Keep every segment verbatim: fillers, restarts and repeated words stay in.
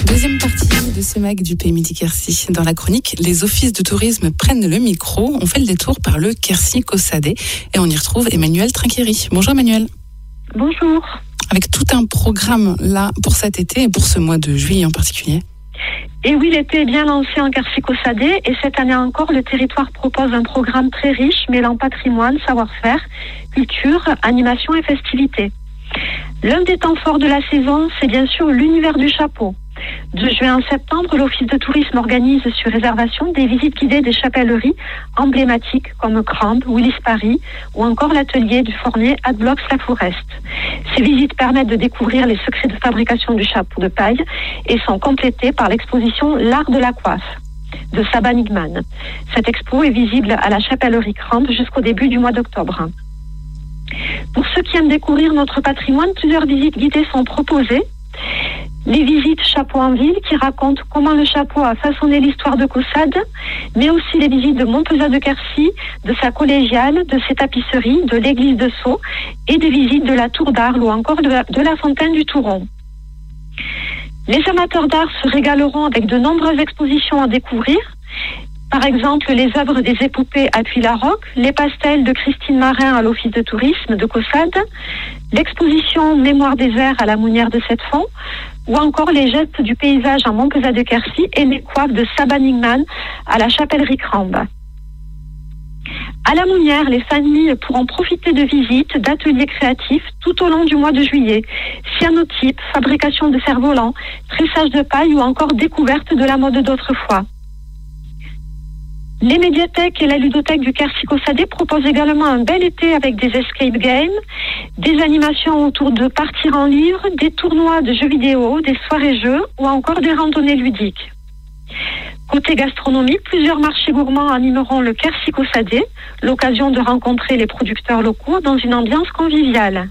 Deuxième partie de ce mag du Pays Midi Quercy. Dans la chronique, les offices de tourisme prennent le micro. On fait le détour par le Quercy-Caussade et on y retrouve Emmanuelle Trinquéry. Bonjour Emmanuelle. Bonjour. Avec tout un programme là pour cet été et pour ce mois de juillet en particulier. Et oui, l'été est bien lancé en Quercy-Caussade et cette année encore, le territoire propose un programme très riche mêlant patrimoine, savoir-faire, culture, animation et festivités. L'un des temps forts de la saison, c'est bien sûr l'univers du chapeau. De juin à septembre, l'Office de tourisme organise sur réservation des visites guidées des chapelleries emblématiques comme Crambe, Willis Paris ou encore l'atelier du fornier Adblox La Forest. Ces visites permettent de découvrir les secrets de fabrication du chapeau de paille et sont complétées par l'exposition L'art de la coiffe de Saba Nigman. Cette expo est visible à la chapellerie Crambe jusqu'au début du mois d'octobre. Pour ceux qui aiment découvrir notre patrimoine, plusieurs visites guidées sont proposées. Les visites chapeau en ville qui racontent comment le chapeau a façonné l'histoire de Caussade, mais aussi les visites de Montpezat de Quercy, de sa collégiale, de ses tapisseries, de l'église de Sceaux et des visites de la tour d'Arles ou encore de la, de la fontaine du Touron. Les amateurs d'art se régaleront avec de nombreuses expositions à découvrir. Par exemple, les œuvres des épopées à Puy-la-Roque, les pastels de Christine Marin à l'Office de tourisme de Caussade, l'exposition Mémoire des airs à la Mounière de Sept-Fonds, ou encore les gestes du paysage à Montpezat de Quercy et les coiffes de Saba Nigman à la chapellerie Crambe. À la Mounière, les familles pourront profiter de visites, d'ateliers créatifs tout au long du mois de juillet. Cyanotype, fabrication de cerfs-volants, tressage de paille ou encore découverte de la mode d'autrefois. Les médiathèques et la ludothèque du Quercy-Caussade proposent également un bel été avec des escape games, des animations autour de partir en livre, des tournois de jeux vidéo, des soirées-jeux ou encore des randonnées ludiques. Côté gastronomie, plusieurs marchés gourmands animeront le Quercy-Caussade, l'occasion de rencontrer les producteurs locaux dans une ambiance conviviale.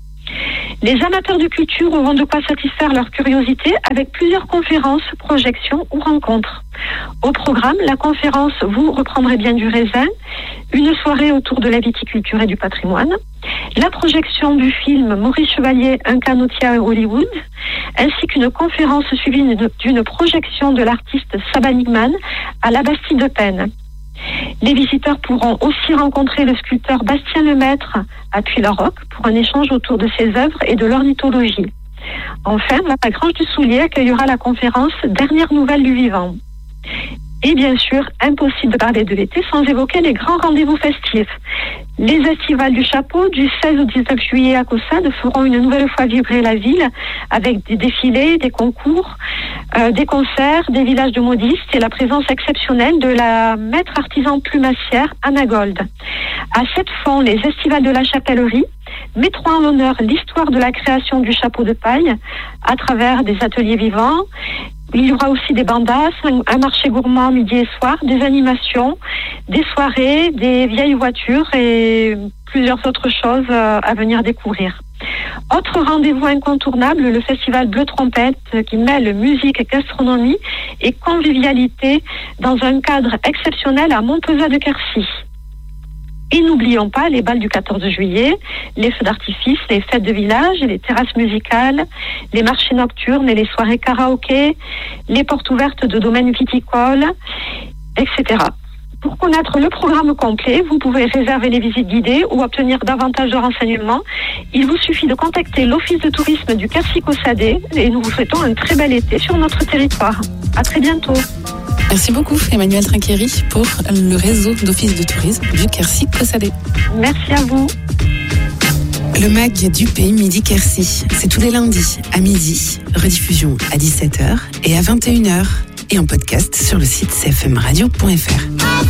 Les amateurs de culture auront de quoi satisfaire leur curiosité avec plusieurs conférences, projections ou rencontres. Au programme, la conférence « Vous reprendrez bien du raisin », une soirée autour de la viticulture et du patrimoine, la projection du film Maurice Chevalier, un canotier à Hollywood, ainsi qu'une conférence suivie d'une projection de l'artiste Saba Nigman à la Bastille de Penne. Les visiteurs pourront aussi rencontrer le sculpteur Bastien Lemaître à Puy-la-Roque pour un échange autour de ses œuvres et de l'ornithologie. Enfin, la Grange du Soulier accueillera la conférence Dernières nouvelles du vivant. Et bien sûr, impossible de parler de l'été sans évoquer les grands rendez-vous festifs. Les estivales du chapeau du seize au dix-neuf juillet à Caussade feront une nouvelle fois vibrer la ville avec des défilés, des concours, euh, des concerts, des villages de modistes et la présence exceptionnelle de la maître artisan plumassière Anna Gold. À cette fin, les estivales de la chapellerie mettront en l'honneur l'histoire de la création du chapeau de paille à travers des ateliers vivants. Il y aura aussi des bandas, un marché gourmand midi et soir, des animations, des soirées, des vieilles voitures et plusieurs autres choses à venir découvrir. Autre rendez-vous incontournable, le festival Bleu Trompette qui mêle musique, gastronomie et convivialité dans un cadre exceptionnel à Montpezat de Quercy. Et n'oublions pas les balles du quatorze juillet, les feux d'artifice, les fêtes de village, les terrasses musicales, les marchés nocturnes et les soirées karaoké, les portes ouvertes de domaines viticoles, et cetera. Pour connaître le programme complet, vous pouvez réserver les visites guidées ou obtenir davantage de renseignements. Il vous suffit de contacter l'Office de tourisme du Quercy-Caussade et nous vous souhaitons un très bel été sur notre territoire. À très bientôt. Merci beaucoup Emmanuelle Trinquéry pour le réseau d'offices de tourisme du Quercy-Caussade. Merci à vous. Le mag du Pays Midi Quercy, c'est tous les lundis à midi, rediffusion à dix-sept heures et à vingt et une heures et en podcast sur le site c f m radio point f r.